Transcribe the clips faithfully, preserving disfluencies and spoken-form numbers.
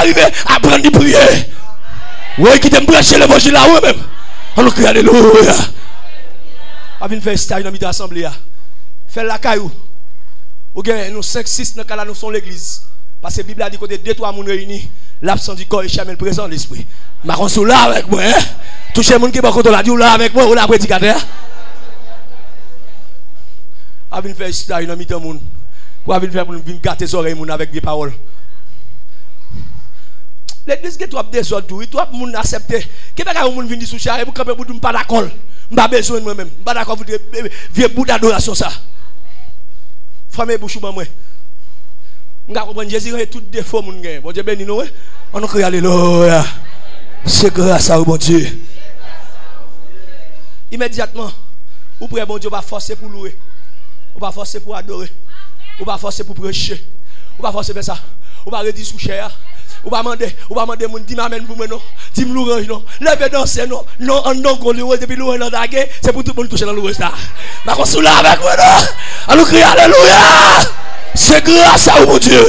arriver à prendre du prier. Oui, qui t'aime prêcher l'évangile là, oui même. On nous crie alléluia. On vient faire stage dans l'assemblée. Faire la caillou. Ou bien nous cinq six dans là nous sommes l'église. Parce que la Bible a dit que deux trois personnes réunis, l'absent du corps est jamais le présent de l'esprit. Ma console là avec moi, hein? Touchez les gens qui sont là, dit là avec moi, ou là prédicateur. On vient faire stage dans mi-temps monde. Ou vient faire pour venir gâter les oreilles avec des paroles. L'église qui est trop désordre, tout, trop de monde accepté. Qui est-ce que vous venez sous charre et vous camper pour pas d'accord. Je n'ai pas besoin de moi-même. Je n'ai pas d'accord pour vieux bout d'adoration ça. Fermez bouche moi. Je comprends Jésus a tout défaut mon gars. Bon Dieu béni nous. On nous crie alléluia. C'est grâce à bon Dieu. Immédiatement, vous pouvez bon Dieu pas forcer pour louer. Ou pas forcer pour adorer. Ou pas forcer pour prêcher. Ou pas forcer faire ça. Ou pas redire sous chair. Ou pas demander, ou pas demander mon dit m'amène pour moi non. Dis me louange non. Lève danser non. Non en non qu'on louange depuis louange dans daguer, c'est pour tout le monde toucher dans louange ça. Ma qu'on soula avec moi non. Allons crier alléluia. C'est grâce à mon Dieu.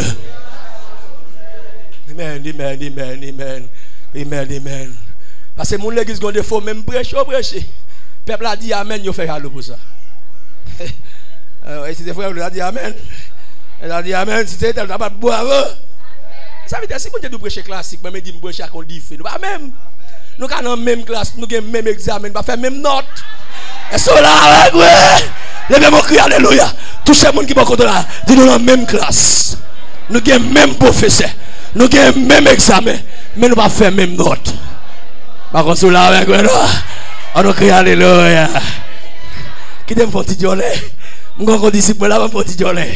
Amen, amen, amen, amen. Amen, amen. Parce que mon l'église gon défaut même prêcher, prêcher. Peuple a dit amen, yo fait halo pour ça. Et si des frères a dit amen. Elle a dit amen, si c'était pas boire. Ça veut dire si vous avez prêcher classique, mais dit prêcher à qu'on dit fait. Pas même. Nous avons même classe, nous avons même examen, nous faire même note. Et ça là avec moi. Levez mon cri alléluia. Touchez les gens qui sont contre là. Dis-nous dans la même classe. Nous avons même professeur. Nous avons même examen. Mais nous ne pas faire même note. Par contre, ça là avec moi. On nous crie alléluia. Qui t'aime pour petit jolet? Nous avons des disciples là pour petit jolet.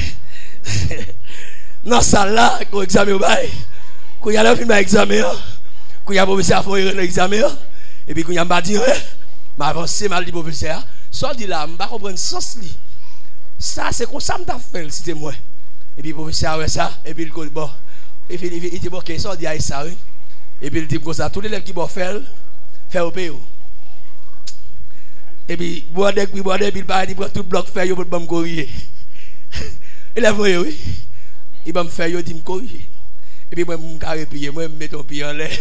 Non, ça là, qu'on examine au bail. Quand il y a un examen, quand il y a un professeur à faire un examen, et puis quand il y a un dit, je avance mal dit professeur. Soit dit là, je ne comprends pas le sens. Ça, c'est comme ça que je fait, c'était moi. Et puis le professeur a ça, et puis il dit, bon, il dit, ok, ça, il dit, ça, et puis il dit, comme ça, tous les élèves qui vont faire, faire au pays. Et puis, boire des, puis boire des, puis il parle, il prend tout le bloc, faire, il va me corriger. Il a vu, oui. Il va me faire, il dit me corriger. Et puis moi, je me carré pied, moi, je me mets ton pied en l'air.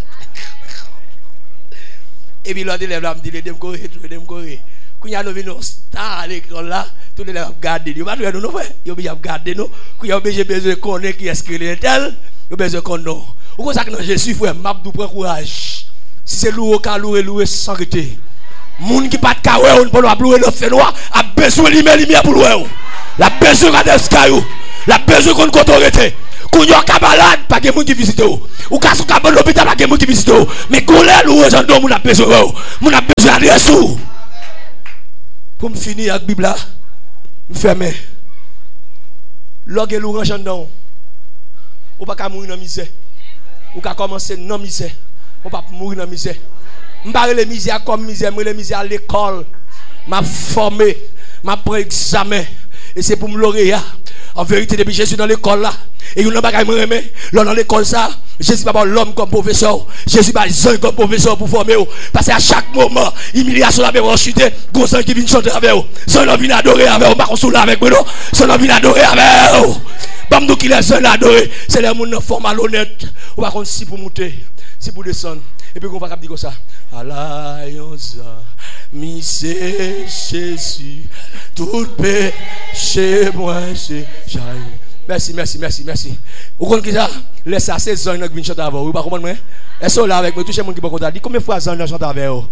Et puis l'autre élève là me dit, il me corriger, il me corriger. Quand il y a un star à l'écran là, tous les élèves regardent, ils ne regardent pas, ils regardent nous. Quand il y a besoin de connaître qui est-ce qu'il est tel, il a besoin de connaître. Ou comme ça que je suis frère, Mabdou prend courage. Si c'est loué, quand loué, loué sans arrêter. Moun qui pas de carré, on peut louer le fait noir, a besoin de lumière pour louer. La besoin de l'escaillou. La besoin qu'on compte arrêter. Quand il y a un balade, pas de monde qui visite. Ou quand il y a l'hôpital, pas de monde qui visite. Mais quand il y a un gendarme, on a besoin. On a besoin de ressources. Pour me finir avec la Bible, je me ferme. Lorsque vous êtes un gendarme, vous ne pouvez pas mourir dans la misère. Vous pouvez commencer dans la misère. Vous ne pouvez pas mourir dans la misère. Je ne parle pas de misère comme misère, mais de misère à l'école. Je m'ai formé, je pris examen. Et c'est pour me lauréat. En vérité, depuis Jésus dans l'école là, et il n'a pas me remettre. Là dans l'école ça, Jésus pas l'homme comme professeur. Jésus pas les comme professeur pour former. Parce qu'à chaque moment, humiliation avec vous chuter, gros sang qui vient chanter avec vous. Son homme vient adorer avec vous, pas consoler avec vous. Son homme vient adorer avec vous. Pas nous qui les seuls adorer, c'est les gens qui forment malhonnête. Ou par contre si pour monter, si pour descendre. Et puis on va dire comme ça. Alliance, mi c'est Jésus, tout péché moi c'est Jésus. Merci, merci, merci, merci. Vous comprenez ça? Laissez assez de gens qui viennent chanter avec vous. Vous ne comprenez pas? Est-ce que là avec moi, touchez les gens qui vont dire combien de fois gens chantent avec vous?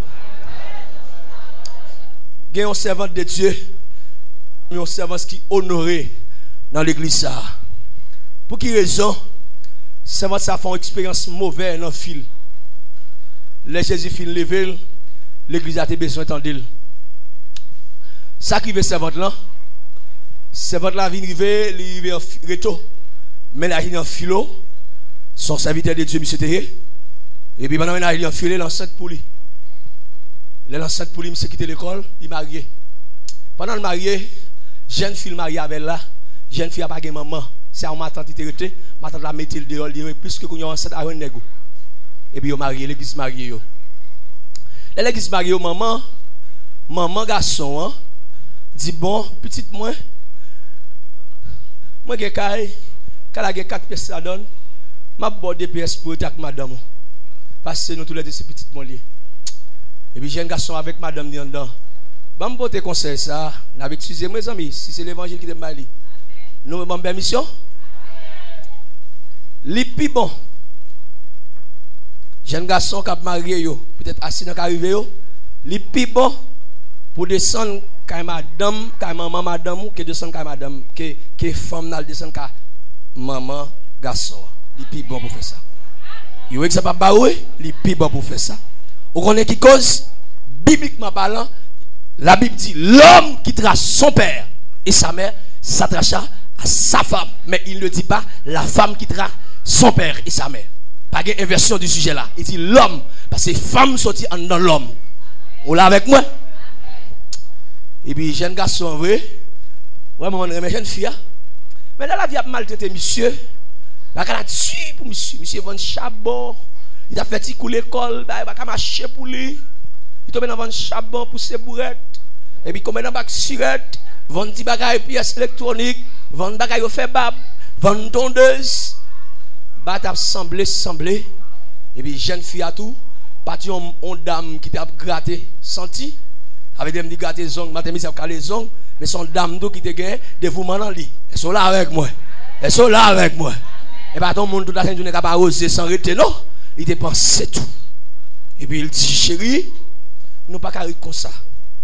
Il y a un servant de Dieu, mais un servant qui est honoré dans l'église. Pour quelle raison? Servant ça fait une expérience mauvaise dans le fil. Les Jésus fin levé, l'église a besoin d'entendre. Ça qui veut servant là, servant là vient arriver, il arrive en réto, mais là il est en philo, son serviteur de Dieu monsieur Théé, et puis maintenant il est en filé l'enceinte pour lui. L'enceinte pour lui, monsieur quitte l'école, il est marié. Pendant le marié, jeune fille mariée avec là, jeune fille a pas de maman, c'est à ma tante qui était restée, ma tante la mettait le dehors, plus que qu'on y a enceinte à un nègre. Et puis, ils sont mariés, l'église mariée. L'église mariée, maman, maman garçon, hein, dit bon, petite moi, moi j'ai caille, quand j'ai quatre pièces ça donne, m'a bordé D P S pour avec madame. Parce que nous tous les deux c'est petite mollier. Et puis j'ai un garçon avec madame dedans. Bon me porter conseil ça, n'a excusez mes amis, si c'est l'évangile qui te m'a dit. Nous avons permission. Les plus bon. Jeune garçon qui a marié yo, peut-être accident qui arrivé yo, les plus bon pour descendre quand madame, quand maman madame que descendre quand madame, que que femme n'a descendre quand maman garçon. Les plus bon pour faire ça. Yo que ça pas baoué, les plus bon pour faire ça. Vous connaissez qui cause bibliquement parlant, la Bible dit l'homme quittera son père et sa mère s'attachera à sa femme, mais il ne dit pas la femme quittera son père et sa mère. Pas de inversion du sujet là. Il dit l'homme, parce que femme sortit dans l'homme. Vous là avec moi? Et puis, jeune garçon, vrai, vraiment, on aime jeune fille. Mais là, la vie a maltraité monsieur. La a tué pour monsieur. Monsieur vend chabon. Il a fait couler l'école. Il a marché pour lui. Il tombe dans un chabon pour ses bourrettes. Et puis, comme dans bac surette, vend des bagages pièces électroniques, vend des bagages au fait bab, vend tondeuse. Bat a semblé, semblé. Et puis, jeune fille à tout. Parti on dame qui t'a gratté, senti. Avec des petits grattés zong, matin mis à les zong, mais son dame qui te gagne, de vous m'en lit. Elles sont là avec moi. Elles sont là avec moi. Et pas tout le monde toute la journée n'est pas osé sans arrêter, non. Il dépense tout. Et puis il dit, chérie, nous pas carré comme ça.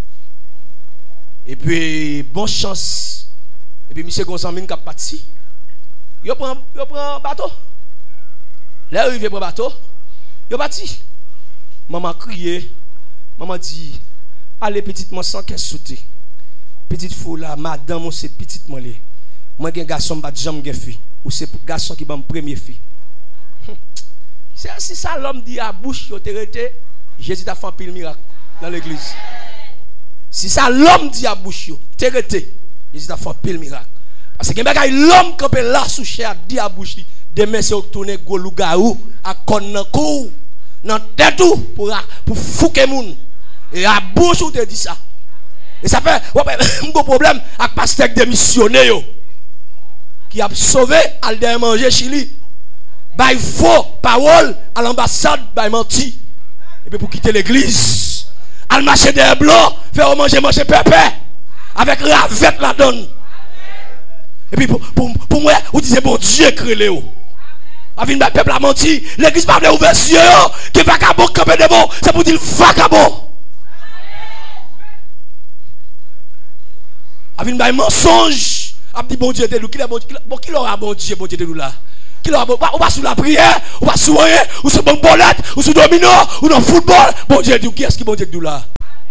Et puis, bonne chance. Et puis, monsieur Gonzamine qui a parti. Il prend un bateau. Là, il vient prendre bateau. Il est parti. Maman crié. Maman dit, allez, petite moi sans qu'elle saute. Petite fou là, madame, c'est petite moi. Moi, j'ai un garçon qui n'a jamais fille. Ou c'est un garçon qui est ma première fille. C'est ainsi ça, l'homme dit à bouche, il a été. Jésus a fait un pile miracle dans l'église. Si ça, l'homme dit à bouche, il a été. Jésus a fait un pile miracle. Parce que l'homme qui est là sous cher dit à bouche, demain c'est retourner Golugaou à Konnakou. Dans tête pour pour fouquer moun. Et à bouche où te dit ça. Et ça fait un problème avec pasteur démissionné qui a sauvé al de manger Chili. Bay faux parole à l'ambassade, bay menti. Et puis pour quitter l'église, al marcher des blancs, faire manger manger pépé avec ravette la donne. Et puis pour pour, pour moi, vous disiez bon Dieu crée Léo. Avec le peuple a menti, l'église pas ouvert les yeux, qui va cabot camper de bon, c'est pour dire vagabond. Avec un mensonge, a dit bon Dieu de nous, qui bon qui l'aura bon Dieu, bon Dieu de nous là. Qui l'aura bon, on va sous la prière, on va sous rien, ou sous bon bolette, ou sous domino, ou dans le football, bon Dieu de nous, qui est-ce qui bon Dieu de nous là?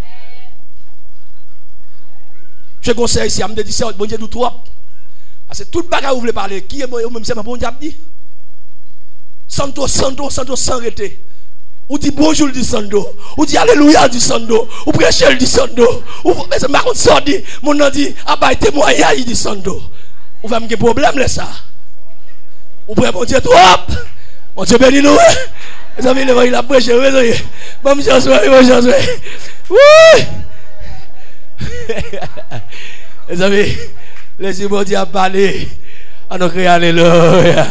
Je conseille ici, à me dire ça, bon Dieu de nous trop. Parce que tout le bagage où vous voulez parler, qui est bon, même c'est pas bon Dieu dit. Santo, Santo, Santo, sans arrêter. Ou dit bonjour, dit Santo. Ou dit alléluia, dit Santo. Ou prêcher, dit Santo. Ou mais c'est ma contre ça dit, mon nom dit abaye témoignage, dit Santo. Ou va me faire problème là ça. Ou prêcher bon Dieu trop. Mon Dieu béni nous. Les amis, il a prêché, oui. Bon chance, bon chance. Oui. Les amis, les bon Dieu a parlé. On a crié alléluia.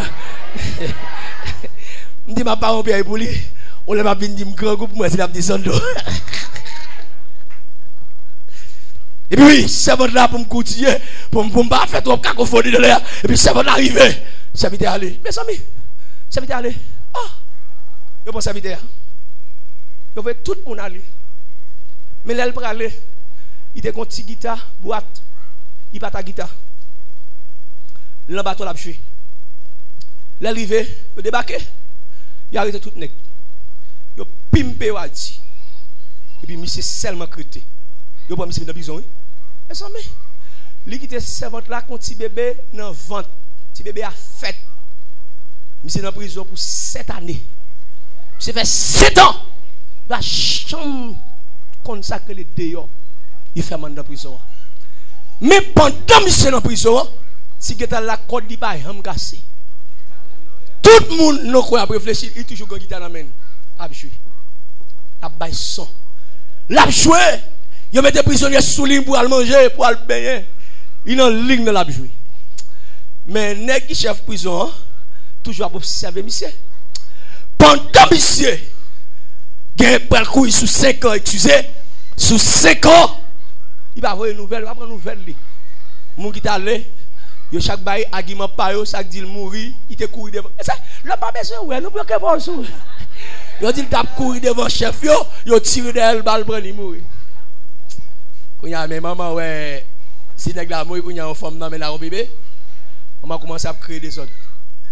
Je dis ma parole Pierre pour lui. On l'a pas bien dit grand groupe moi c'est la petite Sando. Et puis oui, c'est votre là pour me continuer, pour me pas faire trop cacophonie de l'air. Et puis c'est votre arrivé. Ça m'était allé. Mes amis, ça m'était allé. Ah. Je pense ça m'était. Je veux tout le monde aller. Mais là il pour aller. Il était contre guitare, boîte. Il pas ta guitare. Le bateau l'a tué. L'arrivée, il débarqué. Il a arrêté tout le nez. Il a pimpé Wadi. Et puis, monsieur seulement crété. Il a pas mis dans la prison. Mais amis, lui qui était servante là, quand petit bébé dans le ventre, petit bébé a fait. Monsieur dans la prison pour sept années. Monsieur fait sept ans. La chambre consacrée les dehors. Il fait mal dans la prison. Mais pendant monsieur dans la prison, si il a la corde, il va pas casser. Tout le monde n'a pas réfléchi, il toujours gagné dans la main. Il a joué. Il a baillé son. Il a joué. Il met des prisonniers sous ligne pour aller manger, pour aller baigner. Il est en ligne dans la joué. Mais nèg qui chef prison, toujours à observer monsieur. Pendant monsieur, il y a un parcours sous cinq ans, excusez, sous cinq ans, il va avoir une nouvelle, il va prendre une nouvelle. Mon qui allé, yo chaque bail argument pas yo, chaque dit mourir, il te courir devant. Ça, le pas besoin ouais, nous bloquer pas sous. Yo dit t'a courir devant chef yo, yo tire d'elle balle prendre il mourir. Quand y a mes maman ouais, si nèg la mourir, quand y a une femme dans mais la bébé, on va commencer à créer des autres.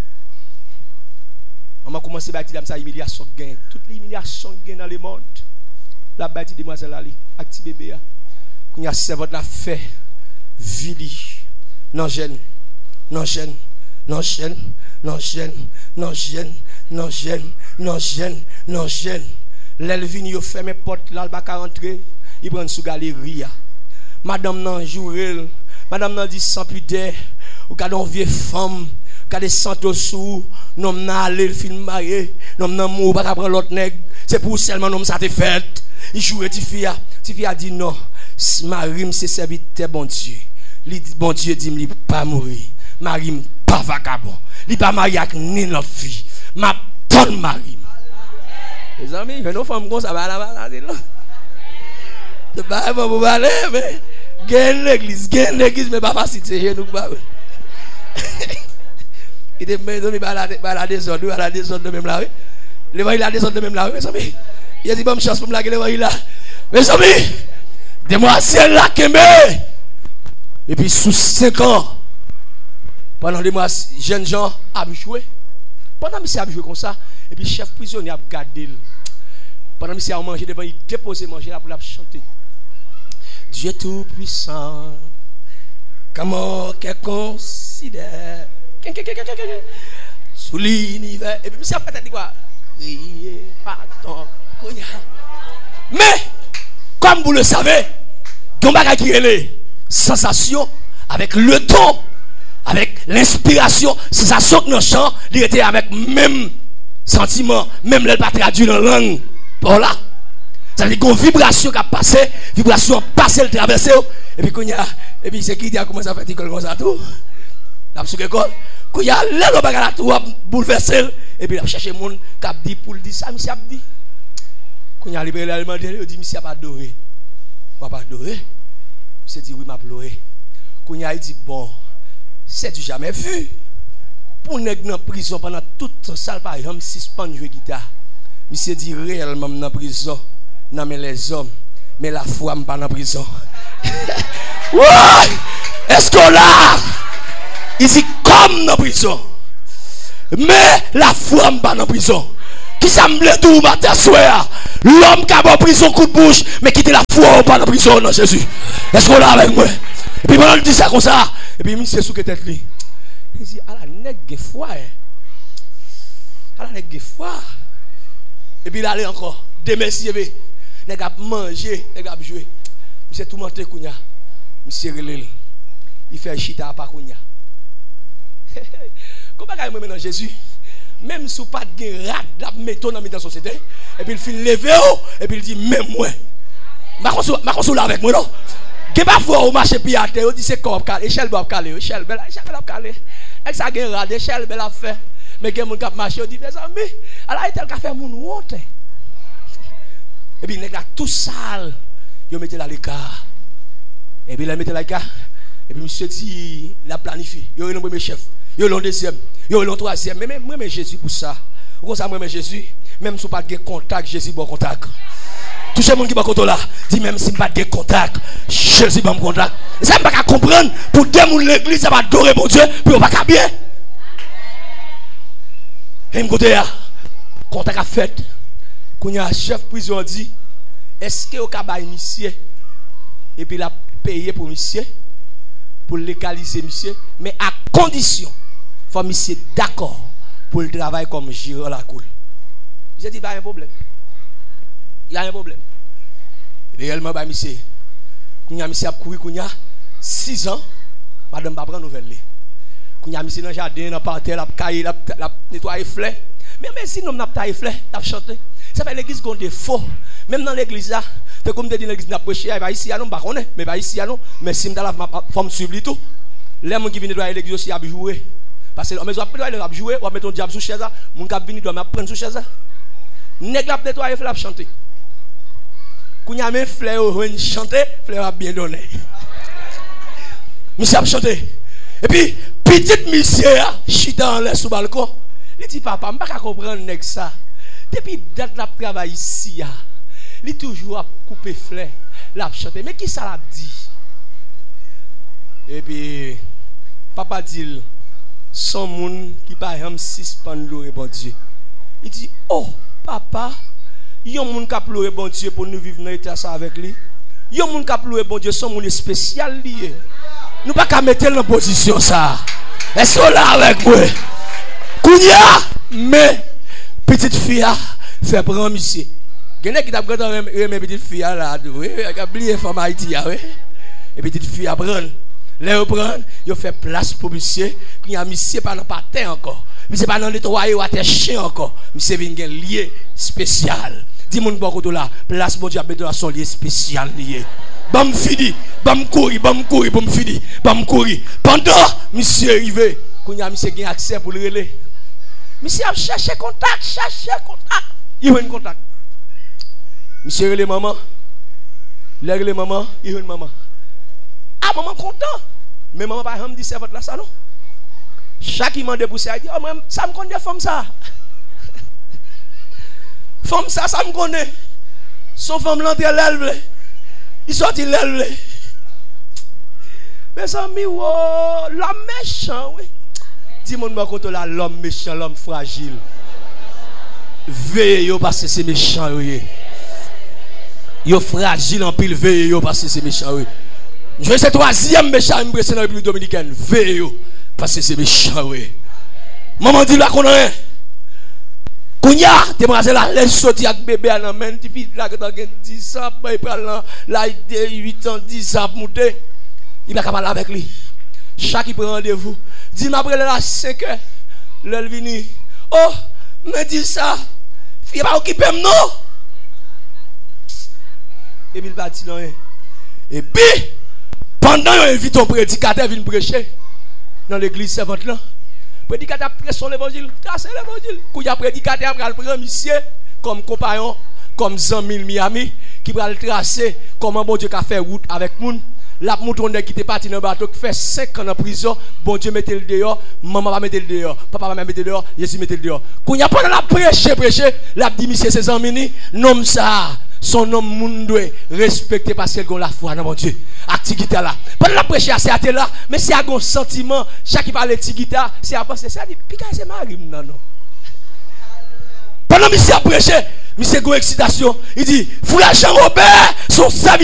On va commencer à bâtir ça humiliation gain, toute l'humiliation gain dans le monde. La bâtir demoiselle Ali, acti bébé. Quand y a servante la fait vili. Non jeune, non jeune, non jeune, non jeune, non jeune, non jeune, non jeune, non jeune. L'elvin yo ferme porte là, il va rentrer, il prend sous galerie. Madame nan jourel, madame nan dit sans pudeur, ou gade une vieille femme, gade santo sous, nom nan aller le film marié, nom nan mou pas prendre l'autre nèg, c'est pour seulement nom ça te fait. Il joue ti fille, ti fille a dit non, Marie c'est serviteur bon Dieu. Li bon Dieu dit me pas mourir. Marie pas vagabond. Li pas marié avec ni notre fille. Ma bonne Marie. Les amis, nous femmes comme ça va là là. C'est pas bon pour parler mais gagne l'église, gagne l'église mais pas facile c'est nous pas. Il est même dans balade balade zone, balade zone de même là. Le voyez là des zones de même là mes amis. Il a dit bonne chance pour me la le voyez là. Mes amis, demoiselle là kembe. Et puis sous cinq ans, pendant des mois, jeunes gens a joué. Pendant que monsieur a joué comme ça, et puis chef prisonnier a gardé. Pendant que monsieur a mangé devant, il déposé manger là pour la chanter. Dieu tout puissant, comment qu'elle considère sous l'univers. Et puis monsieur a fait quoi? Crier, pardon, mais comme vous le savez, on va créer sensation avec le temps, avec l'inspiration, sensation que nos chants, il était avec même sentiment, même le pas traduit dans la langue. Voilà. Ça veut dire qu'une vibration qui a passé, vibration passé, le traversé, et puis quand il y a, et puis c'est qui a commencé à faire des comme ça tout. La pseudo école, quand il y a le bagage tout bouleversé, et puis il a cherché monde qui a dit pour le dire ça, monsieur a dit. Quand il y a libéré l'allemand, il dit monsieur a pas adoré. Pas adoré. C'est dit oui m'a pleuré. Quand il a dit bon, c'est du jamais vu. Pour nèg dans prison pendant toute salle par exemple suspend jouer guitare. Monsieur dit réellement dans prison, non mais les hommes, mais la foi me pas dans prison. Ouais! Est-ce qu'on là? Il dit comme dans prison. Mais la foi me pas dans prison. Qui semble tout matin soir. L'homme qui a en prison coup de bouche, mais qui était la foi pas dans prison non Jésus. Est-ce qu'on là avec moi? Et puis pendant il dit ça comme ça, et puis monsieur sous que tête lui. Il dit à la nèg foi. À la nèg foi. Et puis il allait encore. Demain si veut. Nèg a manger, nèg a jouer. Monsieur tout monter kounya. Monsieur relève. Il fait chita pas kounya. Comment est-ce que Jésus? Même si pas de rad, la méthode dans la société, et puis il fait lever, et puis il dit même moi. Ma console avec moi, non? Qui pas fort au marché puis à terre, on dit c'est comme calé, échelle doit caler, échelle belle, échelle belle caler. Avec ça gagne rad, échelle belle a fait. Mais que mon cap marché, on dit mes amis, alors il tel qu'a fait mon honte. Et puis il nèg tout sale, il mettait là l'écart. Et puis il mettait là l'écart. Et puis monsieur dit, il a planifié, il est le premier chef. Yo le deuxième, yo le troisième, mais moi mais Jésus pour ça. Comme ça moi mais Jésus, même si pas de contact, Jésus bon contact. Tout le monde qui va contact là, dit même si pas de contact, Jésus bon contact. Ça me pas comprendre pour deux moun l'église ça va adorer mon Dieu, puis on va pas bien. Et me côté là, contact a fait. Quand y a chef prison dit, est-ce que au cabay monsieur et puis la payer pour monsieur pour légaliser monsieur, mais à condition faut monsieur d'accord pour le travail comme gérant la cour. J'ai dit pas un problème. Il y a un problème. Réellement bah monsieur, kounya monsieur a couru kounya six ans, madame pas prendre nouvelle. Kounya monsieur dans jardin, dans parterre, la cailler, la nettoyer fleurs. Mais même si nous n'a pas tailler fleurs, n'a chanter. Ça fait l'église qu'on défaut. Même dans l'église là, c'est comme dit l'église n'a prêché, il va ici à nous, pas connaît, mais va ici à nous, mais si me la forme suivre tout. Les gens qui viennent de l'église aussi à jouer. Parce que on maison après il a jouer, on met ton diable sous chaise, mon cap venir doit prendre sous chaise. Nèg la nettoyer, il a chanter. Kounya men fleur ou chanter, fleur a bien donné. Monsieur a chanté. Et puis petite monsieur chita en l'air sous balcon. Il dit papa, je pas comprendre nèg ça. Depuis date la travail ici, il toujours a couper fleur, l'a chanter. Mais qui ça l'a dit? Et puis papa dit son monde qui par exemple suspendre le bon Dieu. Il dit oh papa, yon moun ka pleurer bon Dieu pour nous vivre dans état ça avec lui. Yon moun ka pleurer bon Dieu son moun spécial lié. Nous pas qu'à mettre dans position ça. Est-ce que là avec moi? Kounya mais petite fille fait prendre monsieur. Gene qui t'a prendre mes petite fille là, oui, a oublié femme Haïti oui. Et petite fille a prendre. Là prendre, yo fait place pour monsieur, Kounya monsieur pas dans patin encore. Monsieur pas dans nettoyer ou à tes chien encore. Monsieur vient gen lié spécial. Dis moun bon côté là, place bon Dieu mettre son lié spécial lié. Bam fini, bam courir, bam courir, bam fini, bam courir. Pendant monsieur arrivé, Kounya monsieur gen accès pour le relais. Monsieur a cherché contact, cherché contact. Il veut un contact. Monsieur relais maman. Il relais maman, il veut une maman. Ah maman content. Mais maman pas me dit c'est votre là ça non. Chaque qui m'a dépoussé, il dit oh moi ça me connaît femme ça. Femme ça ça me connaît. Son femme l'entre l'elve. Il sorti l'elve. Mes amis oh l'homme méchant oui. Dis-moi contre là l'homme méchant, l'homme fragile. Veillez parce que c'est méchant oui. Yo fragile en pile veillez parce que c'est méchant oui. Je sais troisième méchant impressionné dans la République dominicaine. Veillez parce que c'est méchant oui. Maman dit là qu'on a rien. Kounya, t'es rasé là, laisse sortir avec bébé à la main, tu fais là que t'as dix ans, il prend là, huit ans, dix ans, monter. Il va parler avec lui. Chaque qui prend rendez-vous. Dis-moi après là, cinq heures. L'elle vient. Oh, me dis ça. Il va occuper non. Et puis il va dire non. Et puis, pendant qu'il invite un prédicateur à venir prêcher dans l'église servante là. Prédicateur prêche son l'évangile, trace l'évangile. Quand il y a prédicateur, il va prendre monsieur comme compagnon, comme Zami Miami, qui va le tracer comment bon Dieu a fait route avec moun. La moutonne qui était parti dans le bateau, qui fait cinq ans en prison, bon Dieu mettez le dehors, maman va mettre le dehors, papa va mettre le dehors, Jésus mettez le dehors. Quand il y a pas la prêcher, prêcher, la dit monsieur ses amis, nom ça. Son nom moun doit respecter parce qu'elle a la foi dans mon Dieu. Activité là. Pendant la prêcher c'est à là, mais c'est un sentiment, chaque qui parle de guitare, c'est à penser ça dit pica c'est mari non non. Pendant monsieur a prêché, monsieur go excitation, il dit frère Jean Robert son